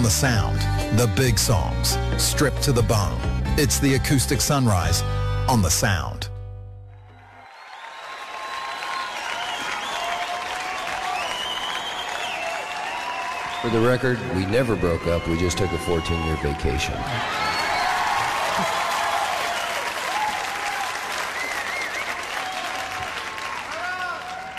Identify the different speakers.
Speaker 1: the Sound. The big songs, stripped to the bone. It's the acoustic sunrise on the Sound.
Speaker 2: For the record, we never broke up. We just took a 14-year vacation.